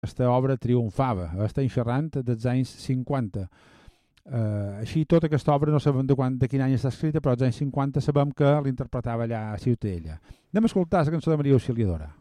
aquesta obra triomfava. Estem xerrant dels anys 50. Així, tota aquesta obra no sabem de quin any està escrita, però als anys 50 sabem que l'interpretava allà a Ciutadella. Anem a escoltar la cançó de Maria Auxiliadora.